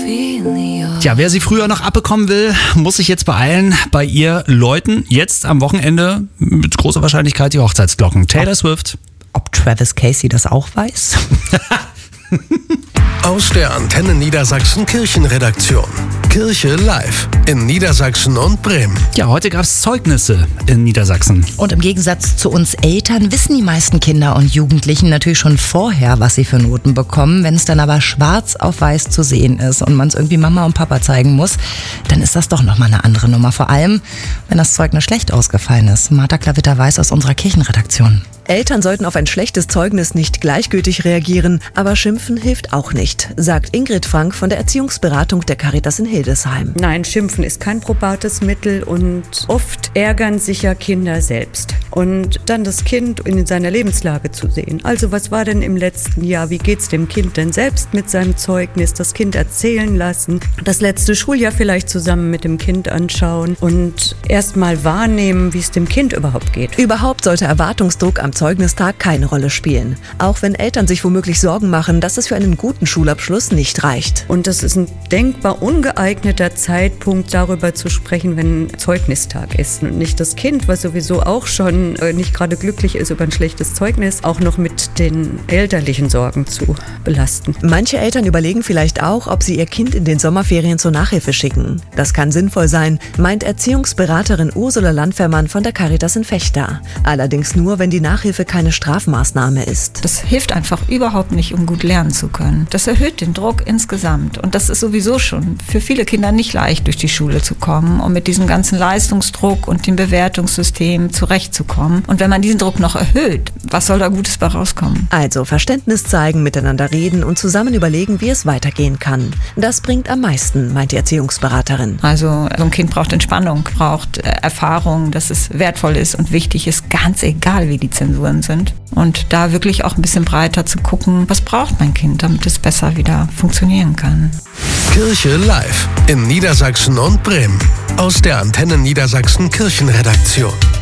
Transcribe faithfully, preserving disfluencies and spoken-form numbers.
Tja, wer sie früher noch abbekommen will, muss sich jetzt beeilen. Bei ihr läuten jetzt am Wochenende mit großer Wahrscheinlichkeit die Hochzeitsglocken. Taylor Swift. Ob Travis Casey das auch weiß? Aus der Antenne Niedersachsen Kirchenredaktion. Kirche live in Niedersachsen und Bremen. Ja, heute gab es Zeugnisse in Niedersachsen. Und im Gegensatz zu uns Eltern wissen die meisten Kinder und Jugendlichen natürlich schon vorher, was sie für Noten bekommen. Wenn es dann aber schwarz auf weiß zu sehen ist und man es irgendwie Mama und Papa zeigen muss, dann ist das doch nochmal eine andere Nummer. Vor allem, wenn das Zeugnis schlecht ausgefallen ist. Martha Klavitter-Weiß aus unserer Kirchenredaktion. Eltern sollten auf ein schlechtes Zeugnis nicht gleichgültig reagieren, aber schimpfen hilft auch nicht, sagt Ingrid Frank von der Erziehungsberatung der Caritas in Hildesheim. Nein, Schimpfen ist kein probates Mittel und oft ärgern sich ja Kinder selbst. Und dann das Kind in seiner Lebenslage zu sehen. Also was war denn im letzten Jahr? Wie geht's dem Kind denn selbst mit seinem Zeugnis? Das Kind erzählen lassen, das letzte Schuljahr vielleicht zusammen mit dem Kind anschauen und erst mal wahrnehmen, wie es dem Kind überhaupt geht. Überhaupt sollte Erwartungsdruck am Zeugnistag keine Rolle spielen. Auch wenn Eltern sich womöglich Sorgen machen, dass es für einen guten Schulabschluss nicht reicht. Und das ist ein denkbar ungeeigneter Zeitpunkt, darüber zu sprechen, wenn Zeugnistag ist. Und nicht das Kind, was sowieso auch schon nicht gerade glücklich ist über ein schlechtes Zeugnis, auch noch mit den elterlichen Sorgen zu belasten. Manche Eltern überlegen vielleicht auch, ob sie ihr Kind in den Sommerferien zur Nachhilfe schicken. Das kann sinnvoll sein, meint Erziehungsberaterin Ursula Landwehrmann von der Caritas in Vechta. Allerdings nur, wenn die Nachhilfe keine Strafmaßnahme ist. Das hilft einfach überhaupt nicht, um gut lernen zu können. Das erhöht den Druck insgesamt. Und das ist sowieso schon für viele Kinder nicht leicht, durch die Schule zu kommen und mit diesem ganzen Leistungsdruck und dem Bewertungssystem zurechtzukommen. Und wenn man diesen Druck noch erhöht, was soll da Gutes bei rauskommen? Also Verständnis zeigen, miteinander reden und zusammen überlegen, wie es weitergehen kann. Das bringt am meisten, meint die Erziehungsberaterin. Also so ein Kind braucht Entspannung, braucht äh, Erfahrung, dass es wertvoll ist und wichtig ist, ganz egal, wie die Zensuren sind. Und da wirklich auch ein bisschen breiter zu gucken, was braucht mein Kind, damit es besser wieder funktionieren kann. Kirche live in Niedersachsen und Bremen. Aus der Antenne Niedersachsen Kirchenredaktion.